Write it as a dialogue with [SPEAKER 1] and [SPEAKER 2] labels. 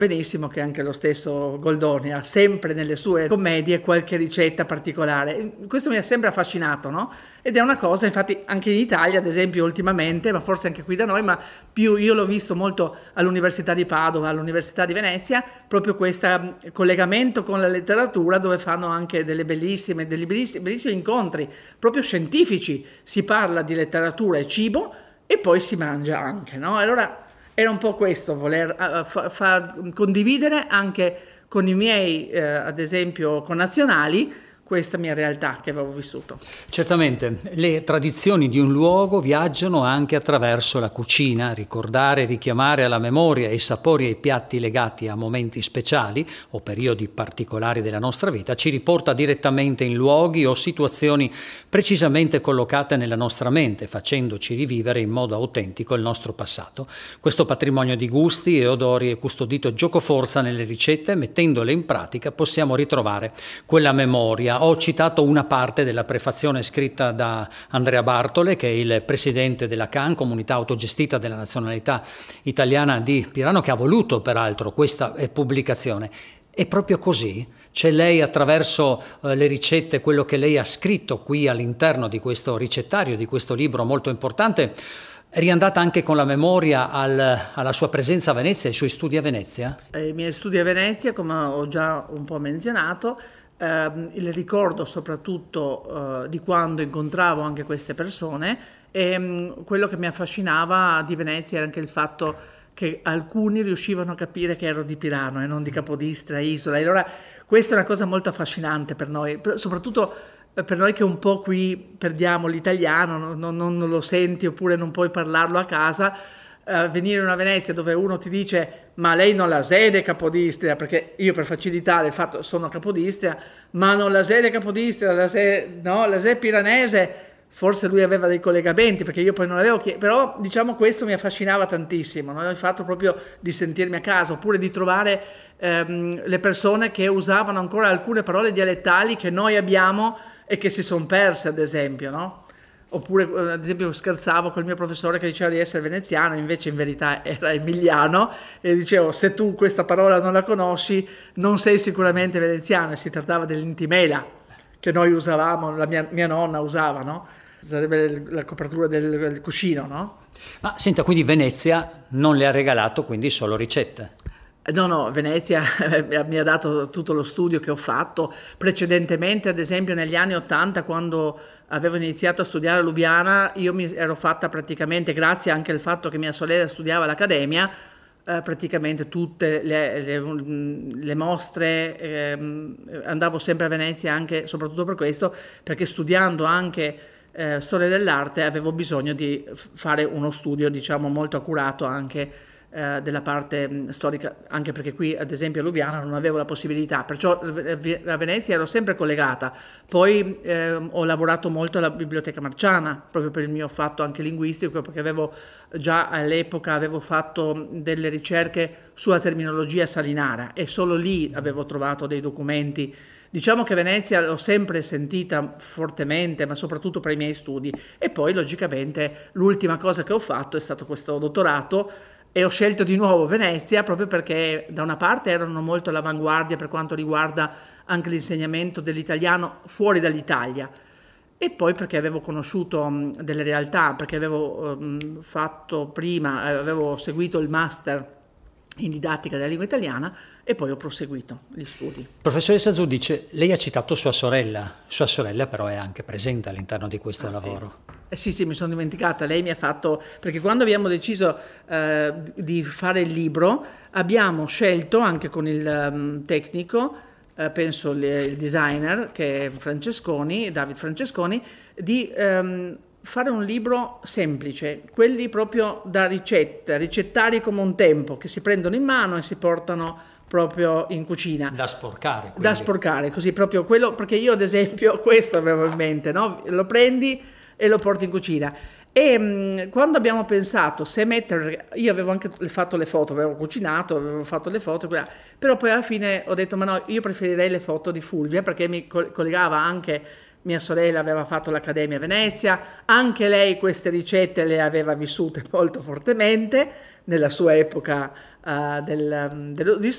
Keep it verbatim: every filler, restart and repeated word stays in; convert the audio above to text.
[SPEAKER 1] Benissimo che anche lo stesso Goldoni ha sempre nelle sue commedie qualche ricetta particolare. Questo mi ha sempre affascinato, no? Ed è una cosa, infatti anche in Italia, ad esempio ultimamente, ma forse anche qui da noi, ma più io l'ho visto molto all'Università di Padova, all'Università di Venezia, proprio questo collegamento con la letteratura dove fanno anche delle bellissime, degli bellissimi, bellissimi incontri, proprio scientifici. Si parla di letteratura e cibo e poi si mangia anche, no? Allora era un po' questo, voler uh, fa, fa, condividere anche con i miei, eh, ad esempio, connazionali, questa mia realtà che avevo vissuto.
[SPEAKER 2] Certamente, le tradizioni di un luogo viaggiano anche attraverso la cucina. Ricordare, richiamare alla memoria i sapori e i piatti legati a momenti speciali o periodi particolari della nostra vita ci riporta direttamente in luoghi o situazioni precisamente collocate nella nostra mente, facendoci rivivere in modo autentico il nostro passato. Questo patrimonio di gusti e odori è custodito giocoforza nelle ricette, mettendole in pratica possiamo ritrovare quella memoria. Ho citato una parte della prefazione scritta da Andrea Bartole, che è il presidente della C A N, Comunità Autogestita della Nazionalità Italiana di Pirano, che ha voluto peraltro questa pubblicazione. È proprio così? C'è lei attraverso eh, le ricette, quello che lei ha scritto qui all'interno di questo ricettario, di questo libro molto importante, è riandata anche con la memoria al, alla sua presenza a Venezia, ai suoi studi a Venezia?
[SPEAKER 1] I miei studi a Venezia, come ho già un po' menzionato, Uh, il ricordo soprattutto uh, di quando incontravo anche queste persone e um, quello che mi affascinava di Venezia era anche il fatto che alcuni riuscivano a capire che ero di Pirano e non di Capodistria, Isola, e allora questa è una cosa molto affascinante per noi, per, soprattutto per noi che un po' qui perdiamo l'italiano, non, non, non lo senti oppure non puoi parlarlo a casa. Uh, venire in una Venezia dove uno ti dice ma lei non la sede Capodistria, perché io per facilitare il fatto sono Capodistria, ma non la sede Capodistria, la sede, no, la sede piranese, forse lui aveva dei collegamenti perché io poi non avevo chiesto, però diciamo questo mi affascinava tantissimo, no? Il fatto proprio di sentirmi a casa oppure di trovare ehm, le persone che usavano ancora alcune parole dialettali che noi abbiamo e che si sono perse, ad esempio, no? Oppure, ad esempio, scherzavo col mio professore che diceva di essere veneziano, invece in verità era emiliano, e dicevo, se tu questa parola non la conosci, non sei sicuramente veneziano, e si trattava dell'intimela, che noi usavamo, la mia, mia nonna usava, no? Sarebbe la copertura del, del cuscino, no?
[SPEAKER 2] Ma senta, quindi Venezia non le ha regalato quindi solo ricette?
[SPEAKER 1] No, no, Venezia mi ha dato tutto lo studio che ho fatto precedentemente, ad esempio negli anni Ottanta, quando avevo iniziato a studiare a Lubiana, io mi ero fatta praticamente, grazie anche al fatto che mia sorella studiava all'Accademia, eh, praticamente tutte le, le, le mostre, eh, andavo sempre a Venezia anche, soprattutto per questo, perché studiando anche eh, storia dell'arte avevo bisogno di fare uno studio, diciamo, molto accurato anche Eh, della parte mh, storica, anche perché qui ad esempio a Lubiana non avevo la possibilità, perciò a Venezia ero sempre collegata. Poi eh, ho lavorato molto alla Biblioteca Marciana proprio per il mio fatto anche linguistico, perché avevo già all'epoca avevo fatto delle ricerche sulla terminologia salinara e solo lì avevo trovato dei documenti. Diciamo che Venezia l'ho sempre sentita fortemente, ma soprattutto per i miei studi. E poi logicamente l'ultima cosa che ho fatto è stato questo dottorato e ho scelto di nuovo Venezia proprio perché da una parte erano molto all'avanguardia per quanto riguarda anche l'insegnamento dell'italiano fuori dall'Italia e poi perché avevo conosciuto um, delle realtà, perché avevo um, fatto prima, eh, avevo seguito il master in didattica della lingua italiana e poi ho proseguito gli studi.
[SPEAKER 2] Professoressa Giudice, lei ha citato sua sorella, sua sorella però è anche presente all'interno di questo
[SPEAKER 1] ah,
[SPEAKER 2] lavoro.
[SPEAKER 1] Sì. Eh sì, sì, mi sono dimenticata, lei mi ha fatto, perché quando abbiamo deciso eh, di fare il libro abbiamo scelto anche con il um, tecnico, eh, penso il, il designer che è Francesconi, David Francesconi, di um, fare un libro semplice, quelli proprio da ricetta, ricettari come un tempo, che si prendono in mano e si portano proprio in cucina.
[SPEAKER 2] Da sporcare. Quindi.
[SPEAKER 1] Da sporcare, così proprio quello, perché io ad esempio questo avevo in mente, no? Lo prendi e lo porti in cucina. E mh, quando abbiamo pensato se mettere, io avevo anche fatto le foto, avevo cucinato, avevo fatto le foto, però poi alla fine ho detto ma no, io preferirei le foto di Fulvia perché mi collegava anche mia sorella, aveva fatto l'Accademia a Venezia, anche lei queste ricette le aveva vissute molto fortemente nella sua epoca uh, del, del, di